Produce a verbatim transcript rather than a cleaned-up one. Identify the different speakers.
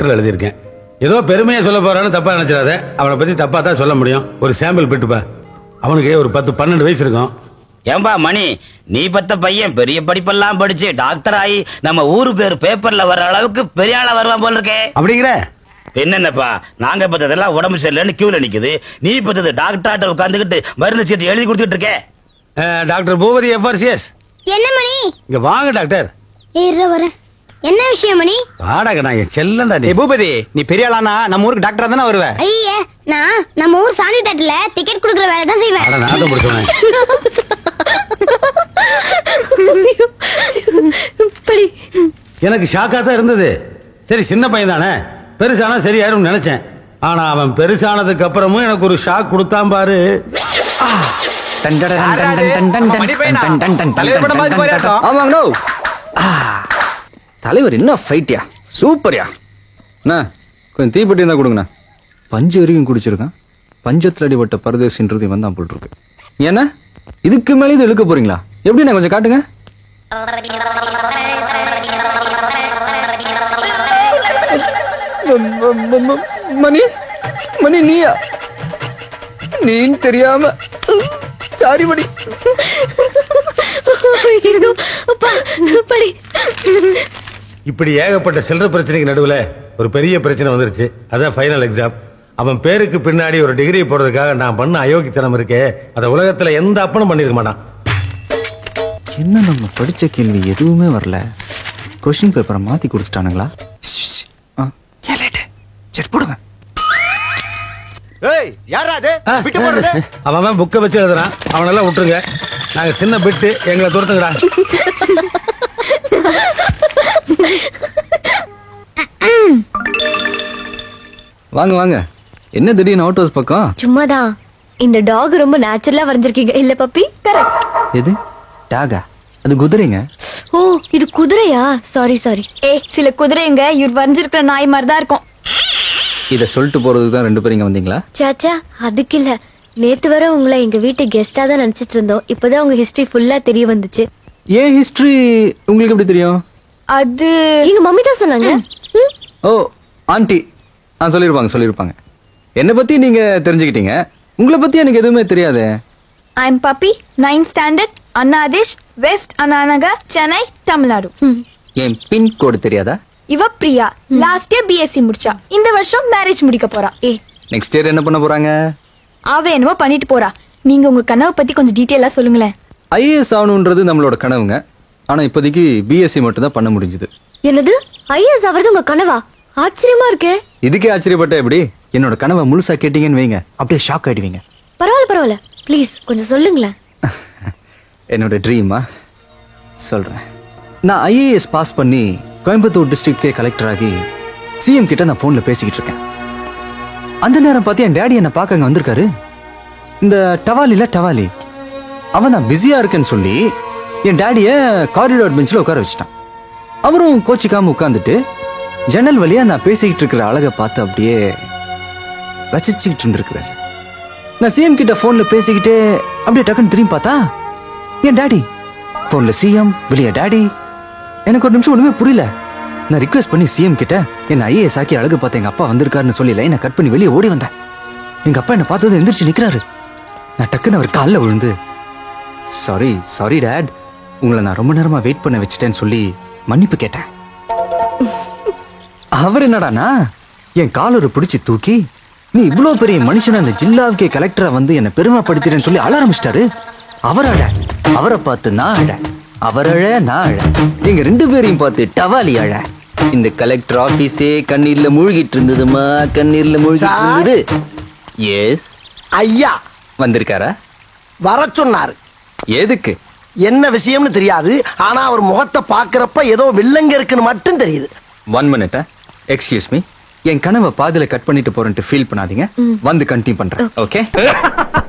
Speaker 1: Letter எழுதியிருக்கேன். ஏதோ பெருமையா சொல்ல போறான்னு தப்பா நினைச்சிடாத. அவனை பத்தி தப்பா தான் சொல்ல முடியும். ஒரு சாம்பிள் பெட்டுப்பா. அவனுக்கு ஒரு பத்து பன்னெண்டு வயசு இருக்கும்.
Speaker 2: ஏம்பா மணி, நீ பத்த பையன் பெரிய படிப்பெல்லாம் படிச்சு டாக்டர் ஆகி நம்ம ஊரு பேர் பேப்பர்ல வர்ற அளவுக்கு பெரிய ஆளா வருவான் போல இருக்கே.
Speaker 1: அப்படிங்கிற
Speaker 2: என்னப்பா, நாங்க பத்ததெல்லாம் உடம்பு சரியில்லைன்னு கியூல நிக்குது. நீ பத்தது டாக்டர் உட்காந்துக்கிட்டு மருந்து சீட்டு எழுதி கொடுத்துட்டு இருக்கே.
Speaker 1: Doctor Boopathi FRCS.
Speaker 3: என்ன மணி?
Speaker 1: இங்க வாங்க டாக்டர்.
Speaker 3: ஏற வர. என்ன விஷயம் மணி?
Speaker 1: வாடகை நான் என் செல்லண்டா.
Speaker 4: ஏ பூபதி, நீ பெரிய ஆளானா நம்ம ஊருக்கு டாக்டரா தானே வருவ?
Speaker 3: ஐயே, நான் நம்ம ஊர் சாந்தி தட்டுல டிக்கெட் குடுக்குற வேலை தான் செய்வேன்.
Speaker 1: அட நான் தான் முடிச்சேன். எனக்கு ஷாக்கா தான் இருந்தது. சரி சின்ன பையன் தானே, பெருசானா சரியாயிரும் நினைச்சேன். ஆனா அவன் பெருசானதுக்கு அப்புறமும் எனக்கு ஒரு ஷாக் கொடுத்தான் பாரு.
Speaker 4: தலைவர் என்ன ஃபைட்டியா, சூப்பர்யா. கொஞ்சம் தீப்பெட்டி இருந்தா கொடுங்கண்ணா. பஞ்சு வரைக்கும் குடிச்சிருக்கான். பஞ்சத்துல அடிபட்ட பரதேசின்றது இவன் தான் போல் இருக்கு. ஏன்னா இதுக்கு மேலே இது இழுக்க போறீங்களா? எப்படின்னா கொஞ்சம் காட்டுங்க. மணி மணி நீயா? நீன்னு தெரியாம சாரி மணி.
Speaker 1: இப்படி ஏகப்பட்ட சில்லற பிரச்சனைக்கு நடுவுல ஒரு பெரிய பிரச்சனை வந்துருச்சு. அதான் ஃபைனல் எக்ஸாம். அவன் பேருக்கு பின்னாடி ஒரு டிகிரி போடுறதுக்காக நான் பண்ண அயோக்கியத்தனம் இருக்கே, அத உலகத்துல எந்த அப்பனும் பண்ணிருக்க மாட்டான்.
Speaker 4: என்ன நம்ம படிச்ச கேள்வி எதுவுமே வரல, கொஸ்டின் பேப்பரை மாத்தி கொடுத்துட்டானுங்களா? சரி போடுங்க.
Speaker 1: அவன் புக்கை வச்சு எழுதுறான். அவனெல்லாம் விட்டுருங்க. நாங்க சின்ன பிட்டு, எங்களை துரத்துங்கிறான்.
Speaker 4: வாங்க வாங்க. என்ன திடீர்னு அவுட் ஹவுஸ் பக்கம்?
Speaker 5: சும்மாதான். இந்த டாக் ரொம்ப நேச்சுரலா வரைஞ்சிருக்கீங்க இல்ல பப்பி? கரெக்ட்.
Speaker 4: எது டாகா? அது குதிரைங்க.
Speaker 5: ஓ இது குதிரையா? Sorry sorry. ஏ சில குதிரைங்க இவர் வரைஞ்சிருக்கிற நாய் மாதிரி தான் இருக்கும்.
Speaker 4: இத சொல்லிட்டு போறதுக்கு தான் ரெண்டு பேரும் இங்க வந்தீங்களா?
Speaker 5: சாச்சா அதுக்கு இல்ல. நேத்து வர உங்களை எங்க வீட்டு கெஸ்டா தான் நினைச்சிட்டு இருந்தோம். இப்பதான் உங்க ஹிஸ்டரி ஃபுல்லா தெரிய வந்துச்சு.
Speaker 4: ஏன் ஹிஸ்டரி உங்களுக்கு எப்படி தெரியும்?
Speaker 5: அது எங்க மம்மி தான் சொன்னாங்க.
Speaker 4: ஓ ஆண்டி ஆ சொல்லிருப்பாங்க சொல்லிருப்பாங்க. என்ன பத்தி நீங்க தெரிஞ்சுக்கிட்டீங்க, உங்களை பத்தி எனக்கு எதுவுமே தெரியாது.
Speaker 5: I am puppy, ninth standard, அண்ணாதேஷ், west Anna Nagar, Chennai, Tamil Nadu.
Speaker 4: என் பின் கோடு தெரியாதா?
Speaker 5: இவ பிரியா, லாஸ்ட் இயர் பிஎஸ்சி முடிச்சா. இந்த வருஷம் மேரேஜ் முடிக்க போறா. ஏ
Speaker 4: நெக்ஸ்ட் இயர் என்ன பண்ண போறாங்க?
Speaker 5: அவ என்னமோ பண்ணிட்டு போறா. நீங்க உங்க கனவை பத்தி கொஞ்சம் டீடைலா சொல்லுங்களேன்.
Speaker 4: ஐஏஎஸ் ஆகணும்ன்றது நம்மளோட கனவுங்க. ஆனா இப்போதைக்கு பிஎஸ்சி மட்டும் தான் பண்ண முடிஞ்சது.
Speaker 5: என்னது ஐஏஎஸ் ஆவறது உங்க கனவா? ஆச்சரியமா இருக்கே.
Speaker 4: இதுக்கே ஆச்சரியப்பட்ட எப்படி? என்னோட கனவை முழுசா கேட்டீங்கன்னு வைங்க, அப்படியே ஷாக் ஆயிடுவீங்க.
Speaker 5: பரவாயில்ல பரவாயில்ல, ப்ளீஸ் கொஞ்சம் சொல்லுங்களேன்.
Speaker 4: என்னோட ட்ரீமா சொல்றேன். நான் ஐஏஎஸ் பாஸ் பண்ணி கோயம்புத்தூர் டிஸ்ட்ரிக்ட்கே கலெக்டர் ஆகி சிஎம் கிட்ட நான் போன்ல பேசிக்கிட்டு இருக்கேன். அந்த நேரம் பார்த்து என் டேடி என்ன பார்க்க அங்க வந்திருக்காரு. இந்த டவாலில டவாலி அவன் நான் பிஸியா இருக்கேன்னு சொல்லி என் டேடிய காரிடார் பெஞ்சில் உட்கார வச்சுட்டான். அவரும் கோச்சிக்காம உட்கார்ந்துட்டு ஜன்னல் வழியா நான் பேசிக்கிட்டு இருக்கிற அழகை பார்த்து அப்படியே ரசிச்சுக்கிட்டு இருந்திருக்கிறாரு. நான் சிஎம் கிட்ட போன்ல பேசிக்கிட்டே அப்படியே டக்குன்னு திரும்பி பார்த்தா என் டாடி. போன்ல சிஎம், வெளியே டாடி. எனக்கு ஒரு நிமிஷம் ஒண்ணுமே புரியல. நான் ரிக்வெஸ்ட் பண்ணி சிஎம் கிட்ட என்ன ஐஏஎஸ் ஆக்கி அழகு பார்த்து எங்க அப்பா வந்திருக்காருன்னு சொல்லி லைனை கட் பண்ணி வெளியே ஓடி வந்தேன். எங்க அப்பா என்ன பார்த்தது எந்திரிச்சு நிக்கிறாரு. நான் டக்குன்னு அவர் காலில் விழுந்து சாரி சாரி டேட், உங்களை நான் ரொம்ப நேரமா வெயிட் பண்ண வச்சுட்டேன்னு சொல்லி மன்னிப்பு கேட்டேன். அவர் என்னடானா என் காலரை பிடிச்சி தூக்கி நீ இவ்வளவு பெரிய மனுஷன் அந்த ஜில்லாவுக்கே கலெக்டரா வந்து என்ன பெருமைப்படுத்திட்டேன்னு சொல்லி அழ ஆரம்பிச்சிட்டாரு. அவர் அழ, அவரை பார்த்து நான் அழ, அவர் அழ நான் அழ, எங்க ரெண்டு பேரையும் பார்த்து டவாலி அழ. இந்த கலெக்டர் ஆபீஸே கண்ணீர்ல மூழ்கிட்டு இருந்ததுமா, கண்ணீர்ல மூழ்கிட்டு இருந்தது. எஸ்
Speaker 6: ஐயா
Speaker 4: வந்திருக்காரா?
Speaker 6: வர சொன்னாரு.
Speaker 4: எதுக்கு?
Speaker 6: என்ன விஷயம்னு தெரியாது, ஆனா அவர் முகத்தை பாக்குறப்ப ஏதோ வில்லங்க இருக்குன்னு மட்டும் தெரியுது.
Speaker 4: One minute. Excuse me. என் கனவை பாதியில கட் பண்ணிட்டு போறேன்ட்டு ஃபீல் பண்ணாதீங்க. வந்து கண்டினியூ பண்றேன். ஓகே